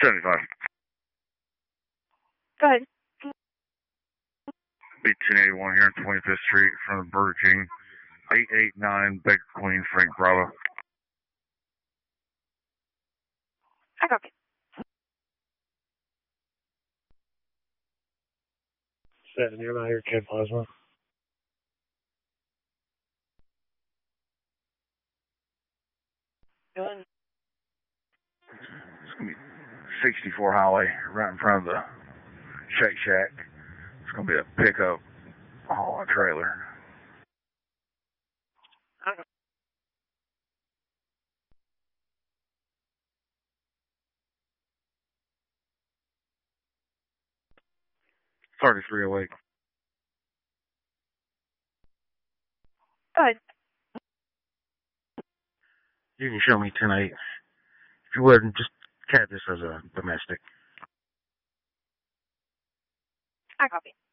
75. Go ahead. 1881 here on 25th Street from the Burger King. 889 Baker Queen, Frank Bravo. I copy. Seven, you're not here, Kid Plasma. Doing. It's going to be 64 Highway, right in front of the Shake Shack. It's going to be a pickup haul a trailer. Okay. 3308. Go ahead. You can show me tonight. If you would, just cat this as a domestic. I copy.